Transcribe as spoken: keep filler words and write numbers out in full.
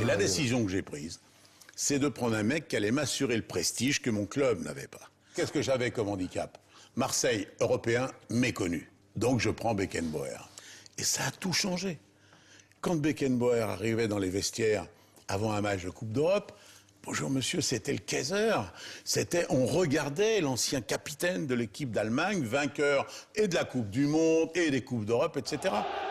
la décision que j'ai prise, c'est de prendre un mec qui allait m'assurer le prestige que mon club n'avait pas. Qu'est-ce que j'avais comme handicap? Marseille, européen, méconnu. Donc je prends Beckenbauer. Et ça a tout changé. Quand Beckenbauer arrivait dans les vestiaires avant un match de Coupe d'Europe, bonjour monsieur, c'était le Kaiser. C'était, on regardait l'ancien capitaine de l'équipe d'Allemagne, vainqueur et de la Coupe du Monde et des Coupes d'Europe, et cetera.